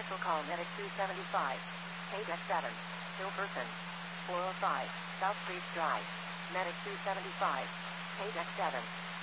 Special call Medic 275. Page X7. Ill person. 405. South Street Drive. Medic 275. Page X7.